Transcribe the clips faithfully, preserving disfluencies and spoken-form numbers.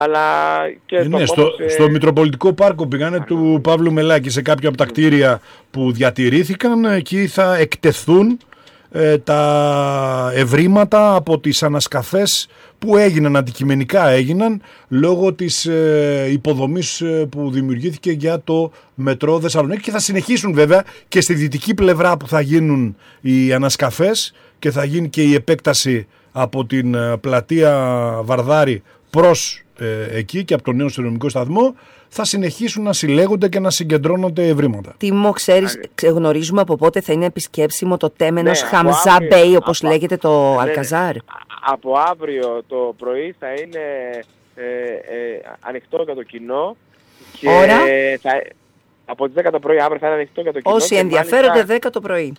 αλλά και ε, ναι, το στο, σε... στο Μητροπολιτικό Πάρκο πήγανε Άρα. του Παύλου Μελάκη, σε κάποια από τα κτίρια που διατηρήθηκαν. Εκεί θα εκτεθούν ε, τα ευρήματα από τις ανασκαφές που έγιναν, αντικειμενικά έγιναν, λόγω της ε, υποδομής ε, που δημιουργήθηκε για το μετρό Θεσσαλονίκη, και θα συνεχίσουν βέβαια και στη δυτική πλευρά που θα γίνουν οι ανασκαφές και θα γίνει και η επέκταση από την ε, πλατεία Βαρδάρη προς ε, εκεί και από τον νέο αστυνομικό σταθμό, θα συνεχίσουν να συλλέγονται και να συγκεντρώνονται ευρήματα. Τίμο, ξέρεις, γνωρίζουμε από πότε θα είναι επισκέψιμο το τέμενος ναι, Χαμζά Μπέι, όπως από, λέγεται το ναι, Αλκαζάρ. Από αύριο το πρωί θα είναι ε, ε, ανοιχτό για το κοινό. Και ώρα? Θα, από τις δέκα το πρωί αύριο θα είναι ανοιχτό για το κοινό. Όσοι ενδιαφέρονται μάλιστα, δέκα το πρωί.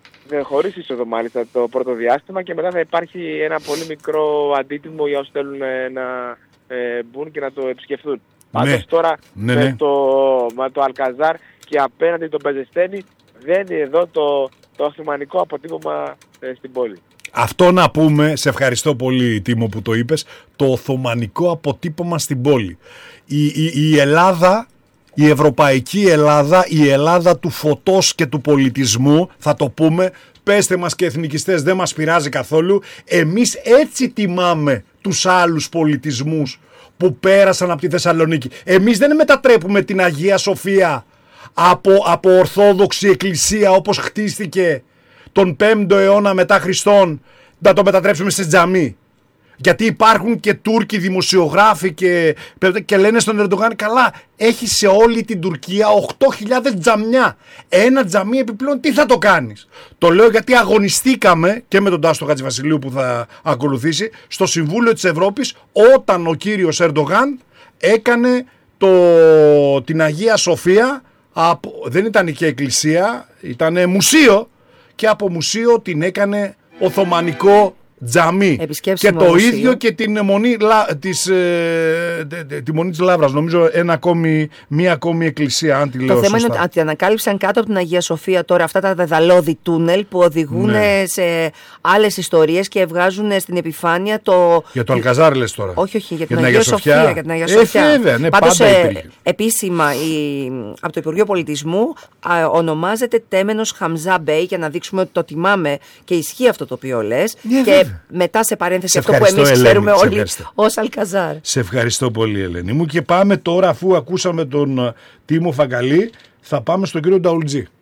Χωρίς είσοδο μάλιστα το πρώτο διάστημα, και μετά θα υπάρχει ένα πολύ μικρό αντίτιμο για όσοι θέλουν να ε, μπουν και να το επισκεφθούν. Πάντως ναι, τώρα ναι, με, ναι. Το, με το Αλκαζάρ και απέναντι τον Πεζεστένη δεν είναι εδώ το, το οθωμανικό αποτύπωμα ε, στην πόλη. Αυτό να πούμε, σε ευχαριστώ πολύ Τίμο που το είπες, το οθωμανικό αποτύπωμα στην πόλη. Η, η, η Ελλάδα, η ευρωπαϊκή Ελλάδα, η Ελλάδα του φωτός και του πολιτισμού, θα το πούμε, πέστε μας και εθνικιστές, δεν μας πειράζει καθόλου, εμείς έτσι τιμάμε τους άλλους πολιτισμούς που πέρασαν από τη Θεσσαλονίκη. Εμείς δεν μετατρέπουμε την Αγία Σοφία από, από Ορθόδοξη Εκκλησία όπως χτίστηκε τον πέμπτο αιώνα μετά Χριστόν, να το μετατρέψουμε σε τζαμί. Γιατί υπάρχουν και Τούρκοι δημοσιογράφοι και, και λένε στον Ερντογάν, καλά, έχει σε όλη την Τουρκία οκτώ χιλιάδες τζαμιά. Ένα τζαμί επιπλέον τι θα το κάνεις? Το λέω γιατί αγωνιστήκαμε και με τον Τάσο Χατζηβασιλείου που θα ακολουθήσει στο Συμβούλιο της Ευρώπης, όταν ο κύριος Ερντογάν έκανε το, την Αγία Σοφία, από, δεν ήταν και εκκλησία, ήταν μουσείο, και από μουσείο την έκανε οθωμανικό τζαμί. Και το μουσείο. Ίδιο και την μονή της, ε, τη μονή της Λαύρας. Νομίζω ένα ακόμη, μία ακόμη εκκλησία, αν τη λέω το θέμα σωστά. Είναι ότι ανακάλυψαν κάτω από την Αγία Σοφία τώρα αυτά τα δεδαλώδη τούνελ που οδηγούν ναι. σε άλλες ιστορίες και βγάζουν στην επιφάνεια το... Για το Αλκαζάρ λες τώρα? Όχι, όχι, για την, για Αγία Σοφιά. Σοφία. Για την Αγία Σοφιά. Ε, βέβαια, ναι, πάντως, πάντα ε, επίσημα η, από το Υπουργείο Πολιτισμού α, ονομάζεται τέμενος Χαμζά Μπέι, για να δείξουμε ότι το τιμάμε και ισχύει αυτό το οποίο λες. Yeah, και βέβαια. Μετά σε παρένθεση σε αυτό που εμείς Ελένη, ξέρουμε όλοι ως Αλκαζάρ. Σε ευχαριστώ πολύ Ελένη μου, και πάμε τώρα, αφού ακούσαμε τον Τίμο Φαγκαλή, θα πάμε στον κύριο Νταουλτζή.